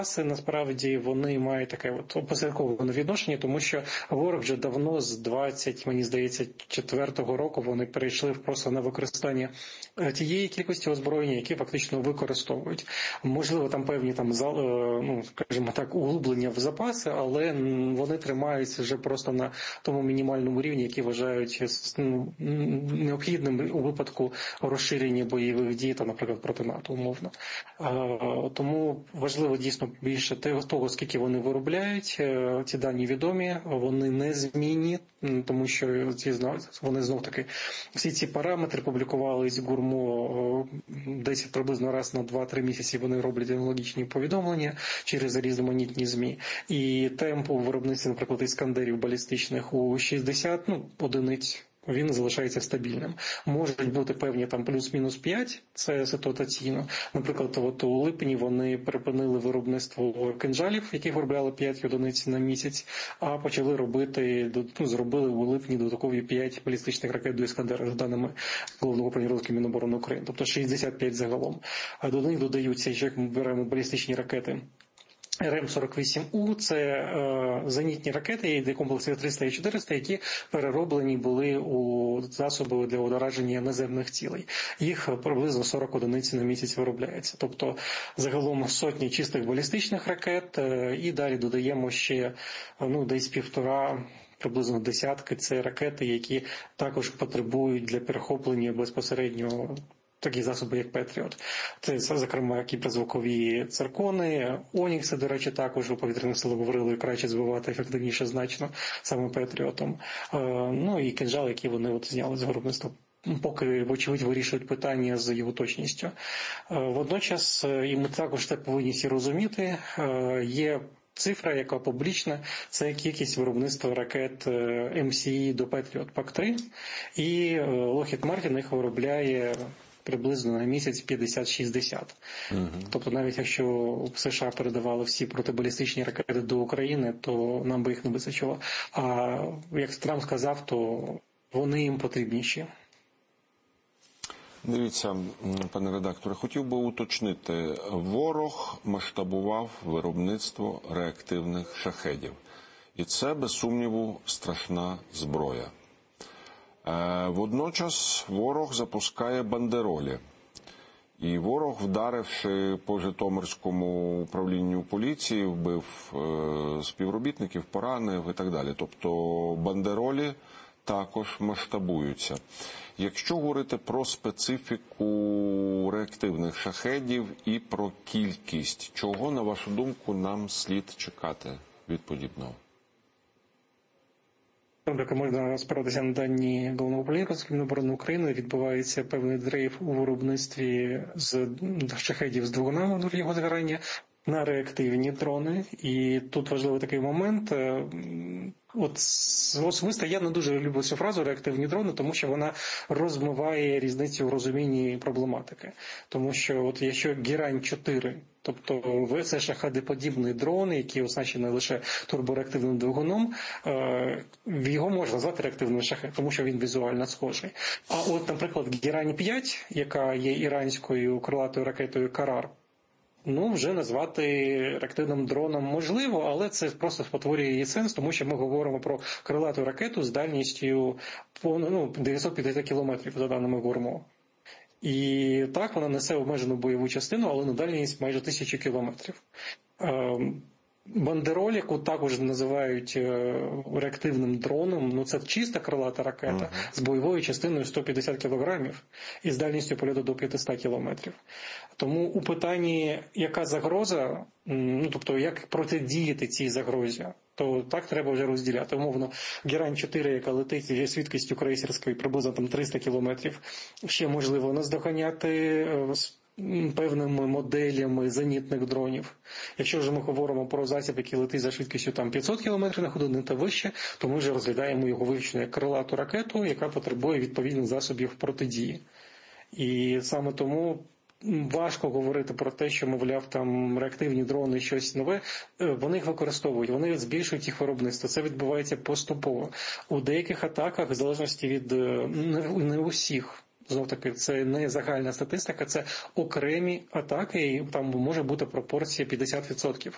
насправді вони мають таке опосередковане відношення, тому що ворог вже давно з 24-го року вони перейшли просто на використання тієї кількості озброєння, які фактично використовують. Можливо, там певні скажімо так, углублення в запаси, але вони тримаються вже просто на тому мінімальному рівні, який вважають необхідним у випадку розширення бойових дій, наприклад, проти НАТО, умовно. Тому важливо дійсно більше того, скільки вони виробляють. Ці дані відомі, вони не змінні, тому що вони знов-таки всі ці параметри публікувались ГУРМО десь приблизно раз на 2-3 місяці вони роблять аналогічні повідомлення через різноманітні ЗМІ. І темп у виробництві, наприклад, іскандерів балістичних у 60 одиниць, він залишається стабільним. Можуть бути певні там плюс-мінус 5, це ситуаційно. Наприклад, у липні вони припинили виробництво кинжалів, яких виробляли 5 одиниць на місяць, а почали зробили у липні додаткові 5 балістичних ракет до Іскандера, за даними Головного управління розвідки Міноборони України, тобто 65 загалом. А до них додаються, якщо ми беремо балістичні ракети, РМ-48У – це зенітні ракети, комплекси 300 і 400, які перероблені були у засоби для ураження наземних цілей. Їх приблизно 40 одиниць на місяць виробляється. Тобто загалом сотні чистих балістичних ракет, і далі додаємо ще десь приблизно десятки – це ракети, які також потребують для перехоплення безпосередньо такі засоби, як Петріот. Це, зокрема, кіберзвукові циркони, Онікси, до речі, також у повітряних силах говорили, краще збивати ефективніше значно саме Петріотом. І кинжали, які вони зняли з виробництва, поки, вочевидь, вирішують питання з його точністю. Водночас, і ми також це повинні всі розуміти, є цифра, яка публічна, це кількість виробництва ракет МСІ до Patriot PAC-3, і Lockheed Martin їх виробляє приблизно на місяць 50-60. Тобто навіть якщо США передавали всі протибалістичні ракети до України, то нам би їх не вистачило. А як Трамп сказав, то вони їм потрібніші. Дивіться, пане редакторе, хотів би уточнити. Ворог масштабував виробництво реактивних шахедів. І це, без сумніву, страшна зброя. Водночас ворог запускає бандеролі. І ворог, вдаривши по Житомирському управлінню поліції, вбив співробітників, поранив і так далі. Тобто бандеролі також масштабуються. Якщо говорити про специфіку реактивних шахедів і про кількість, чого, на вашу думку, нам слід чекати від подібного? Як можна спиратися на дані Головного управління розвідки Міноборони України, відбувається певний дрейф у виробництві з шахедів з двигунами другого згорання на реактивні дрони. І тут важливий такий момент. Особисто я не дуже люблю цю фразу «реактивні дрони», тому що вона розмиває різницю в розумінні проблематики. Тому що якщо Герань-4, тобто це шахедоподібний дрон, який оснащений лише турбореактивним двигуном, його можна назвати реактивним шахедом, тому що він візуально схожий. А наприклад, Герань-5, яка є іранською крилатою ракетою «Карар», вже назвати реактивним дроном можливо, але це просто спотворює її сенс, тому що ми говоримо про крилату ракету з дальністю 950 кілометрів, за даними ГУРМО. І так, вона несе обмежену бойову частину, але на дальність майже 1000 кілометрів. Бандероль, яку також називають реактивним дроном, це чиста крилата ракета з бойовою частиною 150 кілограмів і з дальністю польоту до 500 кілометрів. Тому у питанні, яка загроза, тобто як протидіяти цій загрозі, то так треба вже розділяти. Умовно, Герань-4, яка летить зі швидкістю крейсерської приблизно 300 кілометрів, ще можливо наздоганяти певними моделями зенітних дронів. Якщо ж ми говоримо про засіб, який летить за швидкістю 500 км на годину та вище, то ми вже розглядаємо його вивчення як крилату ракету, яка потребує відповідних засобів протидії. І саме тому важко говорити про те, що, мовляв, реактивні дрони, щось нове. Вони їх використовують, вони збільшують їх виробництво. Це відбувається поступово. У деяких атаках, в залежності від не усіх, знов-таки, це не загальна статистика, це окремі атаки, і там може бути пропорція 50%.